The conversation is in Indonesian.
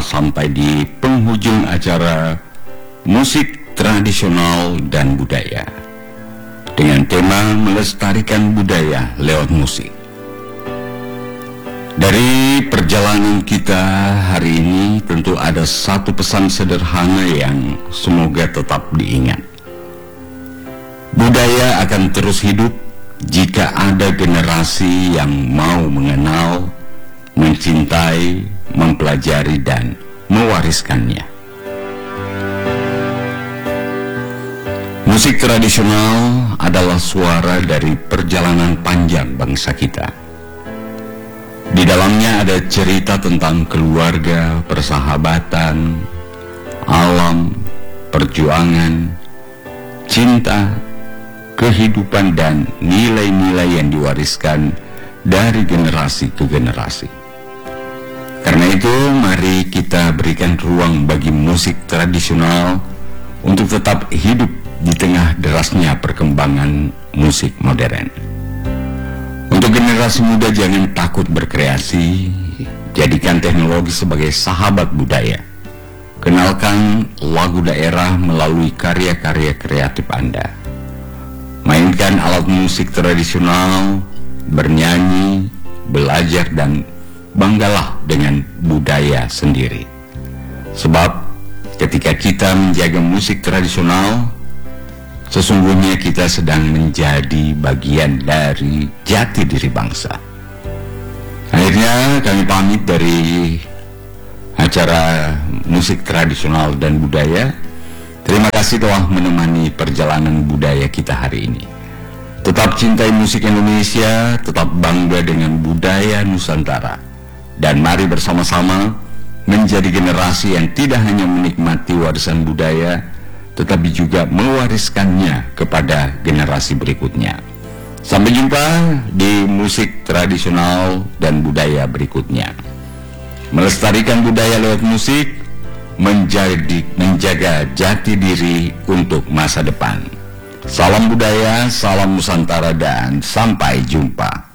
sampai di penghujung acara musik tradisional dan budaya dengan tema melestarikan budaya lewat musik. Dari perjalanan kita hari ini tentu ada satu pesan sederhana yang semoga tetap diingat. Budaya akan terus hidup jika ada generasi yang mau mengenal, mencintai, mempelajari, dan mewariskannya. Musik tradisional adalah suara dari perjalanan panjang bangsa kita. Di dalamnya ada cerita tentang keluarga, persahabatan, alam, perjuangan, cinta, kehidupan, dan nilai-nilai yang diwariskan dari generasi ke generasi. Karena itu, mari kita berikan ruang bagi musik tradisional untuk tetap hidup di tengah derasnya perkembangan musik modern. Untuk generasi muda, jangan takut berkreasi, jadikan teknologi sebagai sahabat budaya. Kenalkan lagu daerah melalui karya-karya kreatif Anda. Mainkan alat musik tradisional, bernyanyi, belajar, dan banggalah dengan budaya sendiri. Sebab ketika kita menjaga musik tradisional, sesungguhnya kita sedang menjadi bagian dari jati diri bangsa. Akhirnya kami pamit dari acara musik tradisional dan budaya. Terima kasih telah menemani perjalanan budaya kita hari ini. Tetap cintai musik Indonesia, tetap bangga dengan budaya Nusantara. Dan mari bersama-sama menjadi generasi yang tidak hanya menikmati warisan budaya, tetapi juga mewariskannya kepada generasi berikutnya. Sampai jumpa di musik tradisional dan budaya berikutnya. Melestarikan budaya lewat musik, menjaga jati diri untuk masa depan. Salam budaya, salam Nusantara, dan sampai jumpa.